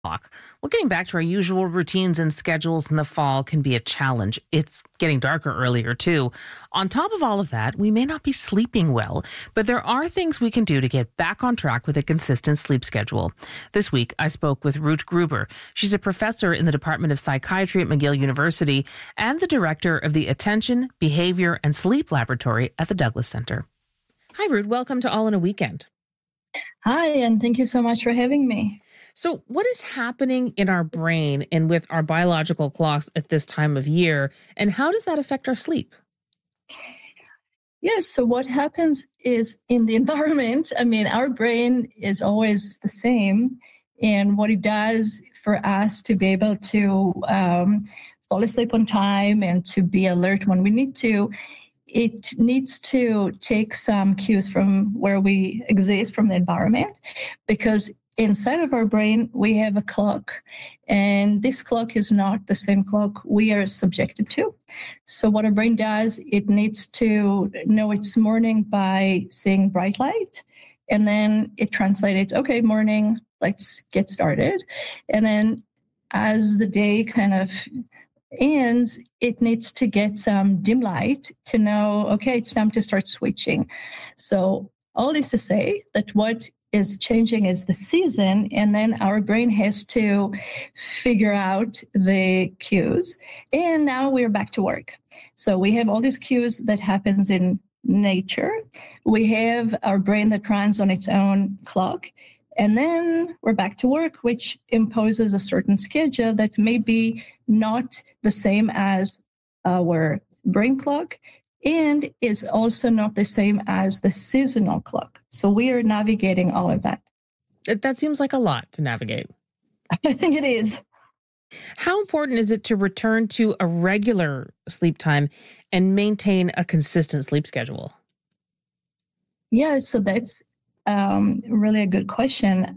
Well, getting back to our usual routines and schedules in the fall can be a challenge. It's getting darker earlier, too. On top of all of that, we may not be sleeping well, but there are things we can do to get back on track with a consistent sleep schedule. This week, I spoke with Ruth Gruber. She's a professor in the Department of Psychiatry at McGill University and the director of the Attention, Behavior, and Sleep Laboratory at the Douglas Center. Hi, Ruth. Welcome to All in a Weekend. Hi, and thank you so much for having me. So what is happening in our brain and with our biological clocks at this time of year, and how does that affect our sleep? Yes, so what happens is in the environment, our brain is always the same, and what it does for us to be able to fall asleep on time and to be alert when we need to, it needs to take some cues from where we exist, from the environment, because inside of our brain, we have a clock, and this clock is not the same clock we are subjected to. So what our brain does, it needs to know it's morning by seeing bright light, and then it translates, okay, morning, let's get started. And then as the day kind of ends, it needs to get some dim light to know, okay, it's time to start switching. So all this to say that what is changing is the season, and then our brain has to figure out the cues. And now we're back to work. So we have all these cues that happens in nature. We have our brain that runs on its own clock. And then we're back to work, which imposes a certain schedule that may be not the same as our brain clock, and is also not the same as the seasonal clock. So we are navigating all of that. That seems like a lot to navigate. I think it is. How important is it to return to a regular sleep time and maintain a consistent sleep schedule? Yeah, so that's really a good question.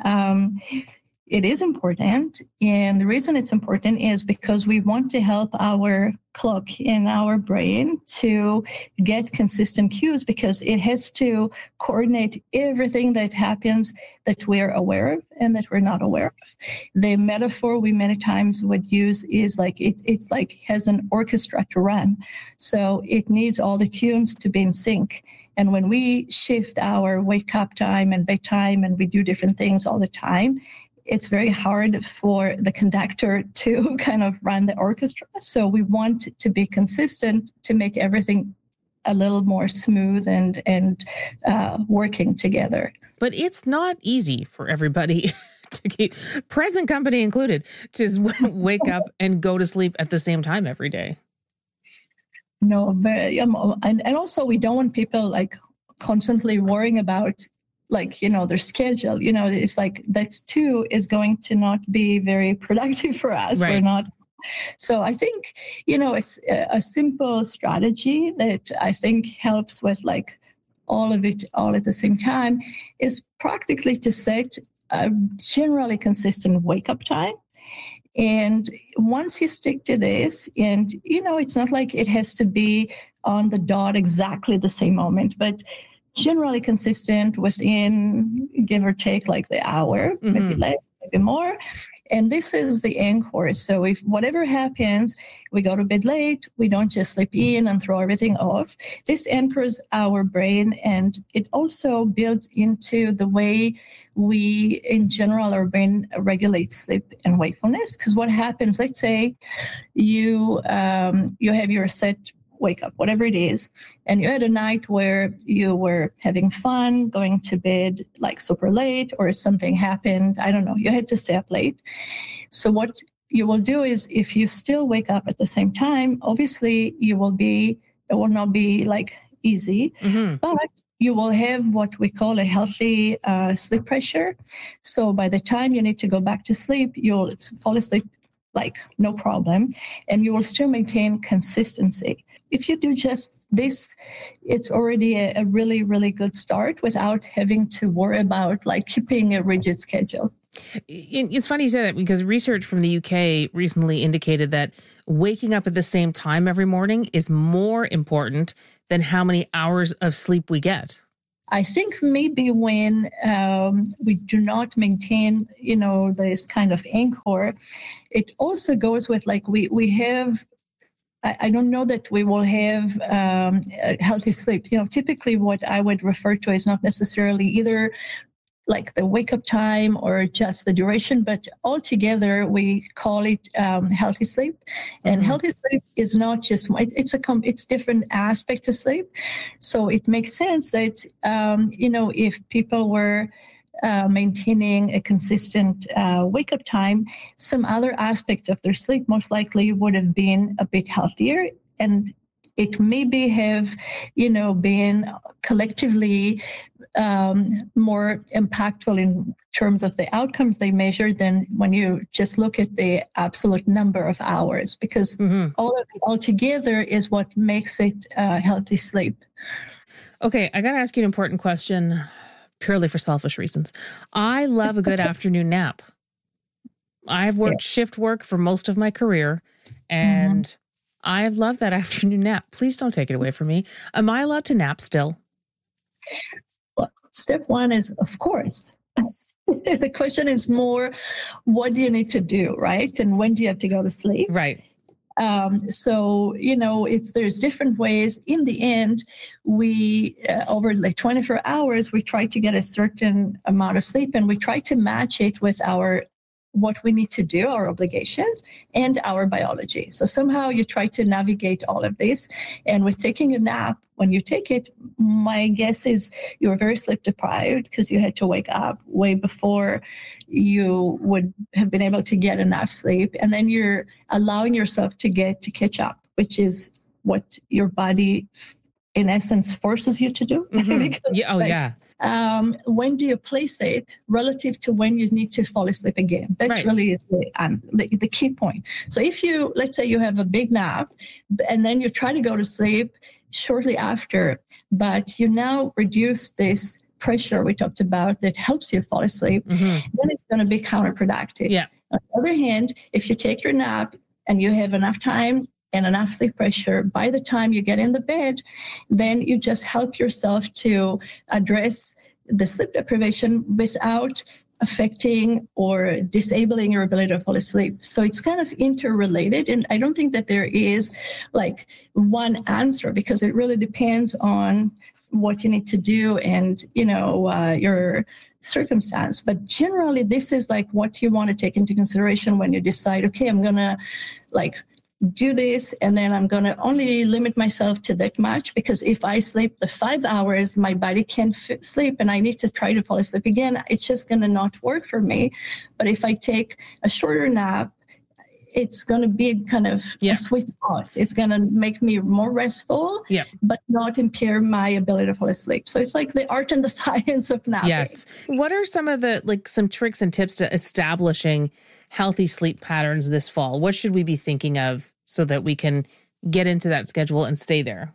It is important. And the reason it's important is because we want to help our clock in our brain to get consistent cues, because it has to coordinate everything that happens that we're aware of and that we're not aware of. The metaphor we many times would use is like it's like has an orchestra to run. So it needs all the tunes to be in sync. And when we shift our wake up time and bedtime and we do different things all the time, it's very hard for the conductor to kind of run the orchestra. So we want to be consistent to make everything a little more smooth and working together. But it's not easy for everybody to keep, present company included, to wake up and go to sleep at the same time every day. No, and also we don't want people like constantly worrying about their schedule. It's like that too is going to not be very productive for us. Right. We're not. So I think, it's a simple strategy that I think helps with like all of it all at the same time is practically to set a generally consistent wake up time. And once you stick to this, and, it's not like it has to be on the dot exactly the same moment, but generally consistent within, give or take, like the hour, maybe less, maybe more. And this is the anchor. So if whatever happens, we go to bed late, we don't just sleep in and throw everything off. This anchors our brain, and it also builds into the way we, in general, our brain regulates sleep and wakefulness. Because what happens, let's say you have your set wake up, whatever it is, and you had a night where you were having fun, going to bed like super late, or something happened, I don't know, you had to stay up late. So what you will do is, if you still wake up at the same time, obviously it will not be like easy, but you will have what we call a healthy sleep pressure. So by the time you need to go back to sleep, you'll fall asleep like no problem, and you will still maintain consistency. If you do just this, it's already a really, really good start without having to worry about like keeping a rigid schedule. It's funny you say that, because research from the UK recently indicated that waking up at the same time every morning is more important than how many hours of sleep we get. I think maybe when we do not maintain, this kind of anchor, it also goes with like we have. I don't know that we will have a healthy sleep. Typically what I would refer to is not necessarily either like the wake up time or just the duration, but altogether we call it healthy sleep. And healthy sleep is not just it's different aspect of sleep. So it makes sense that if people were maintaining a consistent wake up time, some other aspect of their sleep most likely would have been a bit healthier, and it maybe have been collectively more impactful in terms of the outcomes they measure than when you just look at the absolute number of hours, because all of it altogether is what makes it healthy sleep. Okay, I got to ask you an important question, purely for selfish reasons. I love a good afternoon nap. I've worked shift work for most of my career, and I've loved that afternoon nap. Please don't take it away from me. Am I allowed to nap still? Well, step one is, of course. The question is more, what do you need to do, right? And when do you have to go to sleep? Right. So, there's different ways. In the end, we, over like 24 hours, we try to get a certain amount of sleep, and we try to match it with what we need to do, our obligations, and our biology. So somehow you try to navigate all of this. And with taking a nap, when you take it, my guess is you're very sleep deprived because you had to wake up way before you would have been able to get enough sleep. And then you're allowing yourself to catch up, which is what your body in essence forces you to do. When do you place it relative to when you need to fall asleep again? That really is the key point. So if let's say you have a big nap and then you try to go to sleep shortly after, but you now reduce this pressure we talked about that helps you fall asleep, then it's going to be counterproductive. Yeah. On the other hand, if you take your nap and you have enough time and enough sleep pressure, by the time you get in the bed, then you just help yourself to address the sleep deprivation without affecting or disabling your ability to fall asleep. So it's kind of interrelated. And I don't think that there is like one answer, because it really depends on what you need to do and, your circumstance. But generally, this is like what you want to take into consideration when you decide, okay, I'm going to do this, and then I'm going to only limit myself to that much, because if I sleep the 5 hours, my body can't sleep and I need to try to fall asleep again. It's just going to not work for me. But if I take a shorter nap, it's going to be kind of a sweet spot. It's going to make me more restful, but not impair my ability to fall asleep. So it's like the art and the science of napping. Yes. What are some of the some tricks and tips to establishing healthy sleep patterns this fall? What should we be thinking of so that we can get into that schedule and stay there?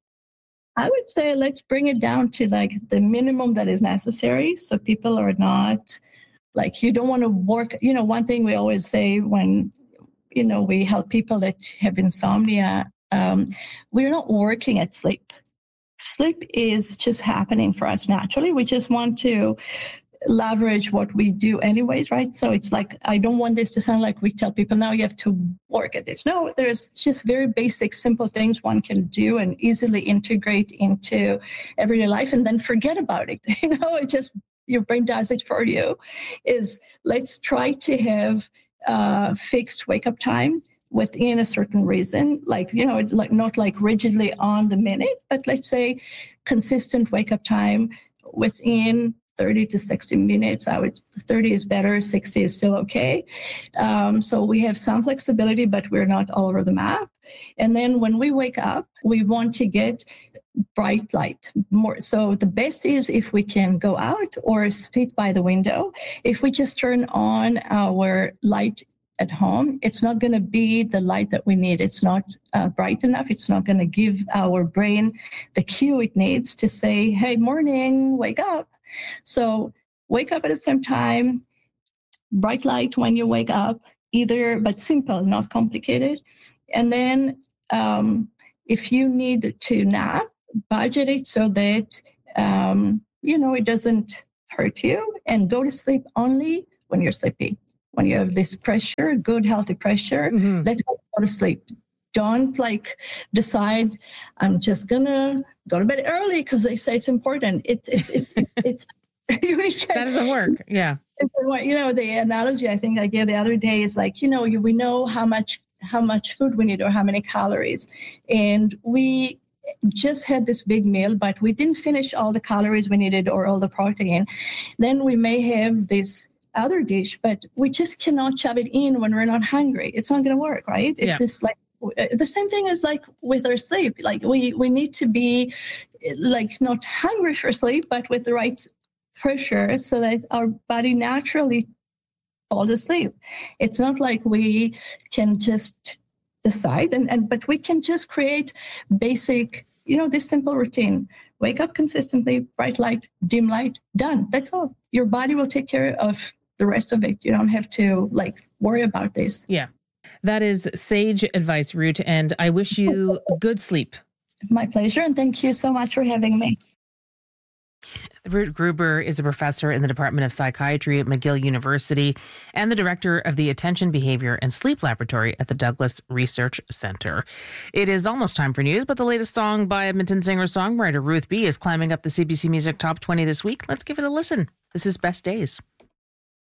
I would say let's bring it down to the minimum that is necessary. So people are not you don't want to work. One thing we always say when, we help people that have insomnia, we're not working at sleep. Sleep is just happening for us naturally. We just want to leverage what we do anyways, right? So it's I don't want this to sound like we tell people now you have to work at this. No, there's just very basic, simple things one can do and easily integrate into everyday life and then forget about it. It just, your brain does it for you. Let's try to have fixed wake up time within a certain reason, not rigidly on the minute, but let's say consistent wake up time within 30 to 60 minutes. 30 is better, 60 is still okay. So we have some flexibility, but we're not all over the map. And then when we wake up, we want to get bright light more. So the best is if we can go out or sit by the window. If we just turn on our light at home, it's not going to be the light that we need. It's not bright enough. It's not going to give our brain the cue it needs to say, hey, morning, wake up. So wake up at the same time, bright light when you wake up, but simple, not complicated. And then if you need to nap, budget it so that it doesn't hurt you, and go to sleep only when you're sleepy. When you have this pressure, good, healthy pressure, let go to sleep. Don't decide I'm just gonna go to bed early because they say it's important. It's that doesn't work. Yeah. The analogy I think I gave the other day is we know how much food we need or how many calories, and we just had this big meal, but we didn't finish all the calories we needed or all the protein. Then we may have this other dish, but we just cannot shove it in when we're not hungry. It's not going to work, right? It's just the same thing as with our sleep. We need to be not hungry for sleep, but with the right pressure so that our body naturally falls asleep. It's not like we can just decide, but we can just create basic, this simple routine. Wake up consistently, bright light, dim light, done. That's all. Your body will take care of the rest of it. You don't have to worry about this. Yeah. That is sage advice, Ruth, and I wish you good sleep. My pleasure, and thank you so much for having me. Ruth Gruber is a professor in the Department of Psychiatry at McGill University and the director of the Attention, Behavior, and Sleep Laboratory at the Douglas Research Center. It is almost time for news, but the latest song by Edmonton singer-songwriter Ruth B. is climbing up the CBC Music Top 20 this week. Let's give it a listen. This is Best Days.